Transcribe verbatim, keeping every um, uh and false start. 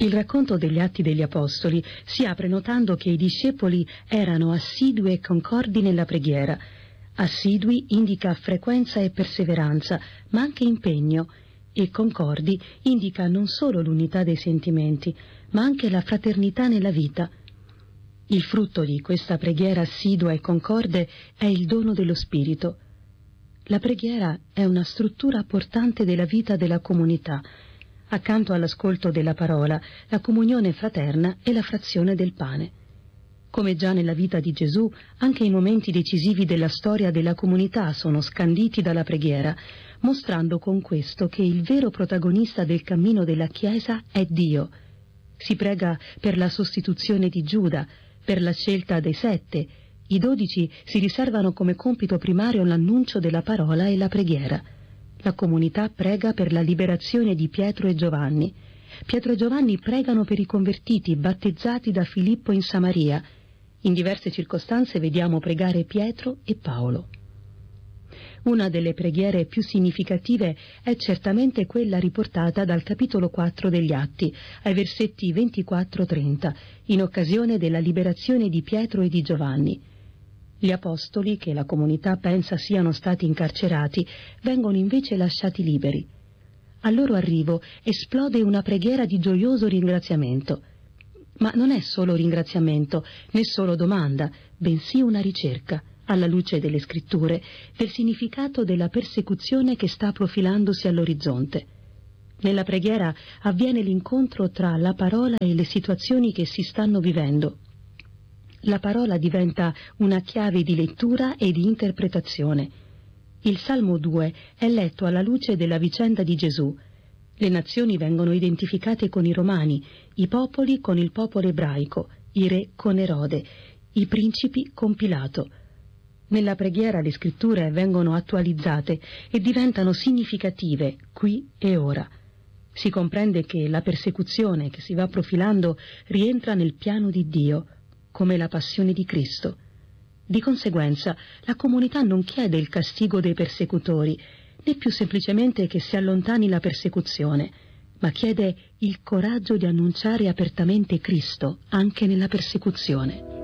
Il racconto degli Atti degli Apostoli si apre notando che i discepoli erano assidui e concordi nella preghiera. Assidui indica frequenza e perseveranza, ma anche impegno, e concordi indica non solo l'unità dei sentimenti, ma anche la fraternità nella vita. Il frutto di questa preghiera assidua e concorde è il dono dello Spirito. La preghiera è una struttura portante della vita della comunità. Accanto all'ascolto della parola, la comunione fraterna e la frazione del pane. Come già nella vita di Gesù, anche i momenti decisivi della storia della comunità sono scanditi dalla preghiera, mostrando con questo che il vero protagonista del cammino della Chiesa è Dio. Si prega per la sostituzione di Giuda, per la scelta dei sette. I dodici si riservano come compito primario l'annuncio della parola e la preghiera. La comunità prega per la liberazione di Pietro e Giovanni. Pietro e Giovanni pregano per i convertiti battezzati da Filippo in Samaria. In diverse circostanze vediamo pregare Pietro e Paolo. Una delle preghiere più significative è certamente quella riportata dal capitolo quattro degli Atti, ai versetti ventiquattro trenta, in occasione della liberazione di Pietro e di Giovanni. Gli apostoli, che la comunità pensa siano stati incarcerati, vengono invece lasciati liberi. Al loro arrivo esplode una preghiera di gioioso ringraziamento. Ma non è solo ringraziamento, né solo domanda, bensì una ricerca, alla luce delle scritture, del significato della persecuzione che sta profilandosi all'orizzonte. Nella preghiera avviene l'incontro tra la parola e le situazioni che si stanno vivendo. La parola diventa una chiave di lettura e di interpretazione. Il Salmo due è letto alla luce della vicenda di Gesù. Le nazioni vengono identificate con i Romani, i popoli con il popolo ebraico, i re con Erode, i principi con Pilato. Nella preghiera le scritture vengono attualizzate e diventano significative qui e ora. Si comprende che la persecuzione che si va profilando rientra nel piano di Dio, come la passione di Cristo. Di conseguenza, la comunità non chiede il castigo dei persecutori, né più semplicemente che si allontani la persecuzione, ma chiede il coraggio di annunciare apertamente Cristo anche nella persecuzione.